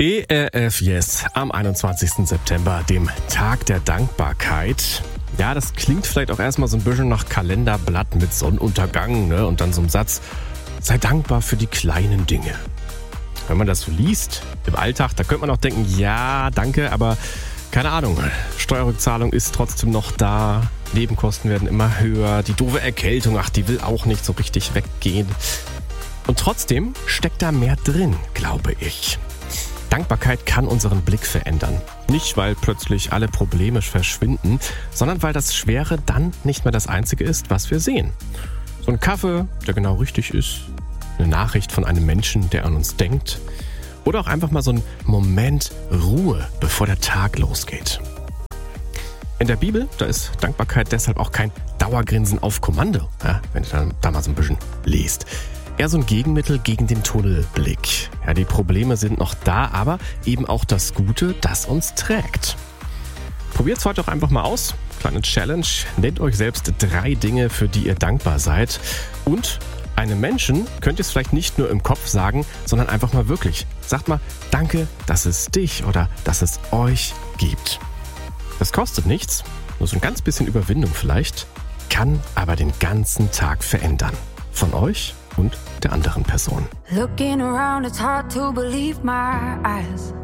ERF Yes am 21. September, dem Tag der Dankbarkeit. Ja, das klingt vielleicht auch erstmal so ein bisschen nach Kalenderblatt mit Sonnenuntergang, ne? Und dann so ein Satz, sei dankbar für die kleinen Dinge. Wenn man das so liest im Alltag, da könnte man auch denken, ja, danke, aber keine Ahnung, Steuerrückzahlung ist trotzdem noch da, Nebenkosten werden immer höher, die doofe Erkältung, die will auch nicht so richtig weggehen. Und trotzdem steckt da mehr drin, glaube ich. Dankbarkeit kann unseren Blick verändern. Nicht, weil plötzlich alle Probleme verschwinden, sondern weil das Schwere dann nicht mehr das Einzige ist, was wir sehen. So ein Kaffee, der genau richtig ist, eine Nachricht von einem Menschen, der an uns denkt, oder auch einfach mal so ein Moment Ruhe, bevor der Tag losgeht. In der Bibel, da ist Dankbarkeit deshalb auch kein Dauergrinsen auf Kommando, ja, wenn ihr dann da mal so ein bisschen liest. Eher so ein Gegenmittel gegen den Tunnelblick. Ja, die Probleme sind noch da, aber eben auch das Gute, das uns trägt. Probiert's heute auch einfach mal aus. Kleine Challenge. Nennt euch selbst 3 Dinge, für die ihr dankbar seid. Und einem Menschen könnt ihr es vielleicht nicht nur im Kopf sagen, sondern einfach mal wirklich. Sagt mal, danke, dass es dich oder dass es euch gibt. Das kostet nichts, nur so ein ganz bisschen Überwindung vielleicht, kann aber den ganzen Tag verändern. Von euch und der anderen Person. Looking around, it's hard to believe my eyes.